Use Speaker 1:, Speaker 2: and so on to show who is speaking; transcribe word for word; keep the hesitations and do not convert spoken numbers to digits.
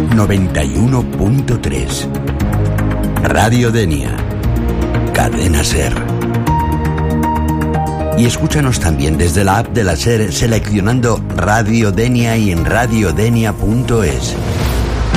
Speaker 1: noventa y uno punto tres. Radio Denia. Cadena SER. Y escúchanos también desde la app de la SER seleccionando Radio Denia y en radiodenia punto es.